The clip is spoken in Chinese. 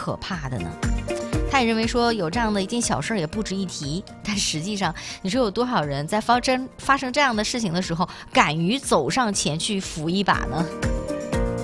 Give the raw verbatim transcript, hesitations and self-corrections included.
可怕的呢？他也认为说有这样的一件小事也不值一提，但实际上你说有多少人在发生发生这样的事情的时候敢于走上前去扶一把呢？